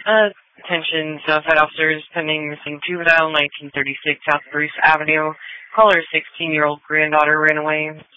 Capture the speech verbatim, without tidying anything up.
Uh, attention, Southside officers pending missing juvenile, nineteen thirty-six South Bruce Avenue. Caller's sixteen-year-old granddaughter ran away.